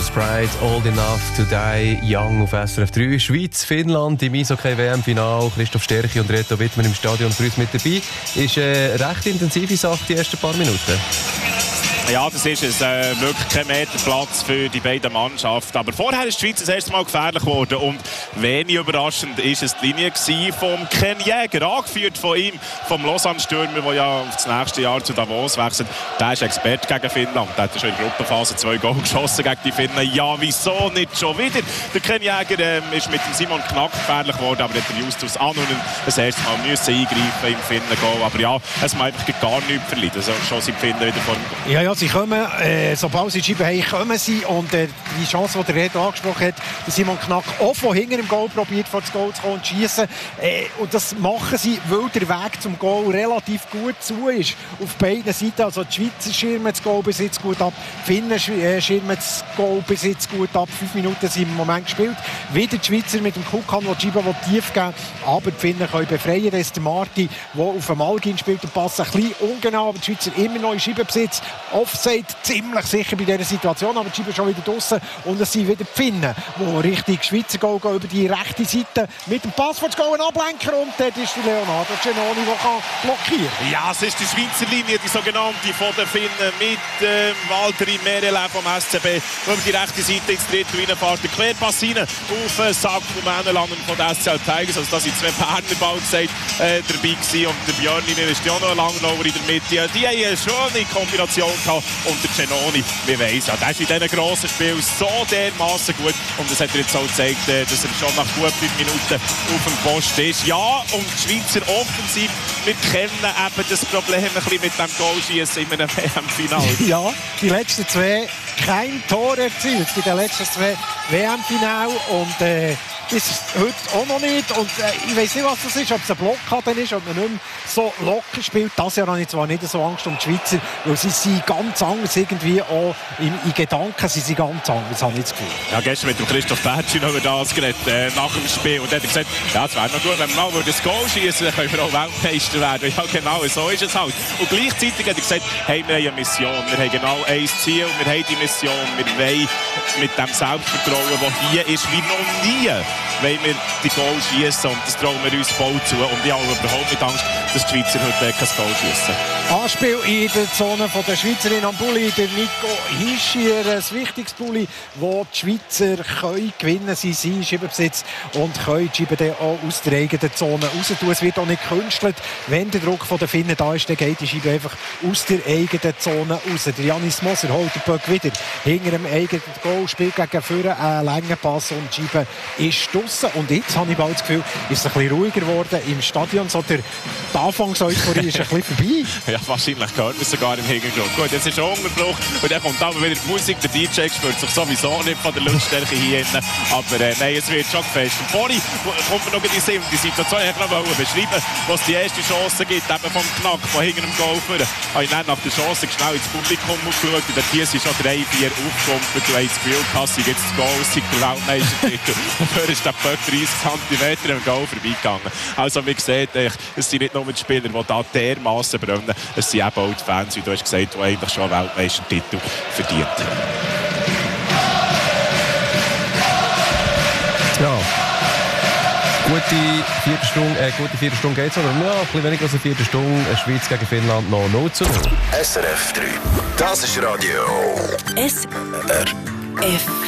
Pride, Old Enough to Die Young auf SRF 3. Schweiz, Finnland im Eishockey-WM-Final. Christoph Sterchi und Reto Wittmann im Stadion für uns mit dabei. Ist eine recht intensive Sache, die ersten paar Minuten. Ja, das ist es. Wirklich kein Meter Platz für die beiden Mannschaften. Aber vorher ist die Schweiz das erste Mal gefährlich geworden. Und wenig überraschend war es die Linie von Ken Jäger, angeführt von ihm, vom Lausanne-Stürmer, der ja auf das nächste Jahr zu Davos wechselt. Der ist Experte gegen Finnland. Der hat schon in der Gruppenphase 2 Goal geschossen gegen die Finnen. Ja, wieso nicht schon wieder? Der Ken Jäger ist mit dem Simon Knack gefährlich geworden, aber hat der Justus Annunen das erste Mal müssen eingreifen im Finnen-Goal. Aber ja, es muss einfach gar nichts verlieren. Also schon sind die Finnen wieder vor dem Goal. Ja, sie kommen, sobald sie die Scheibe haben, kommen sie. Und die Chance, die der Reto angesprochen hat, der Simon Knack auch von hinten im Goal probiert, vor das Goal zu kommen und zu schiessen. Und das machen sie, weil der Weg zum Goal relativ gut zu ist. Auf beiden Seiten. Also die Schweizer schirmen das Goal bis jetzt gut ab, die Finnen schirmen das Goal bis jetzt gut ab. 5 Minuten sind im Moment gespielt. Wieder die Schweizer mit dem Kukan, der die Scheibe tief geben will. Aber die Finnen können befreien. Das ist der Marti, der auf dem Malgin spielt und passt ein bisschen ungenau. Aber die Schweizer immer noch in Scheibenbesitz. Offside ziemlich sicher bei dieser Situation, aber die Scheibe schon wieder draussen. Und es sind wieder die Finnen, die Richtung Schweizer Goal gehen, über die rechte Seite mit dem Pass vor das Goal, ein Ablenker. Und dort ist der Leonardo Cenoni, der blockieren kann. Ja, es ist die Schweizer Linie, die sogenannte von den Finnen mit Valtteri Merelä vom SCB. Über die rechte Seite ins Drittel reinfährt. Der Querpass rein auf Sack von Männenlanden von der SCL Tigers. Also da sind 2 Berner bald gesagt dabei gewesen. Und der Björn ist ja auch noch ein Langlaufer in der Mitte. Die haben eine schöne Kombination gehabt. Und der Cenoni, wir weiss ja, der ist in diesen grossen Spielen so dermaßen gut. Und das hat er jetzt auch gezeigt, dass er schon nach gut 5 Minuten auf dem Post ist. Ja, und die Schweizer Offensiv, wir kennen eben das Problem ein bisschen mit dem Goalschießen in einem WM-Finale. Ja, die letzten 2 kein Tor erzielt in den letzten 2 WM-Finale. Und das ist heute auch noch nicht. Und ich weiss nicht, was das ist, ob es ein Blockade ist, ob man nicht mehr so locker spielt. Das Jahr habe ich zwar nicht so Angst um die Schweizer, weil sie sind ganz anders irgendwie auch in Gedanken sind sie ganz anders, habe ich das Gefühl. Ja, gestern mit dem Christoph Bertschin haben wir das geredet, nach dem Spiel. Und er hat gesagt, ja, es wäre noch gut, wenn wir mal das Goal schießen, dann können wir auch Weltmeister werden. Ja, genau, so ist es halt. Und gleichzeitig hat er gesagt, hey, wir haben eine Mission, wir haben genau ein Ziel, wir haben die Mission, wir wollen mit dem Selbstvertrauen, das hier ist, wie noch nie, wollen wir die Goal schießen und das trauen wir uns voll zu. Und ich habe überhaupt nicht Angst, dass die Schweizer heute kein Goal schießen. Anspiel in der Zone von der Schweizerin am Bulli, der Nico Hischier, ein wichtiges Bulli, wo die Schweizer können gewinnen. Sie sind in Scheibenbesitz und können die Scheibe dann auch aus der eigenen Zone raus tun. Es wird auch nicht gekünstelt. Wenn der Druck von den Finnen da ist, dann geht die Scheibe einfach aus der eigenen Zone raus. Der Janis Moser holt den Puck wieder hinter dem eigenen Goal, spielt gegen vorne einen langen Pass und die Scheibe ist draussen. Und jetzt habe ich bald das Gefühl, ist es ein bisschen ruhiger geworden im Stadion. So die Anfangseuphorie ist ein bisschen vorbei. Ja, wahrscheinlich gehört man sogar im Hintergrund. Gut, jetzt ist ein Unterbruch und dann kommt aber wieder die Musik. Der DJ spürt sich sowieso nicht von der Lautstärke hier hinten. Aber nein, es wird schon gefest. Und vorhin kommt man noch in die Situation, ich noch beschreiben, was die erste Chance gibt, eben vom Knack, von hinter dem Goal führen. Habe ich dann nach der Chance schnell ins Publikum geschaut und hier sind schon 3, 4 aufgekommen. Du hast das Gefühl, Kassi gibt das Goal, sei der Weltmeistertitel. Und dort ist der Puck 30 cm am Goal vorbeigegangen. Also wie gesagt, es sind nicht nur die Spieler, die da dermassen brennen, es sind eben auch die Fans, wie du hast gesagt, die eigentlich schon einen Weltmeistertitel verdient. Ja. Gute Viertelstunde geht es, oder? Ja, ein bisschen weniger als eine Viertelstunde. Schweiz gegen Finnland noch 0:0. SRF 3. Das ist Radio SRF.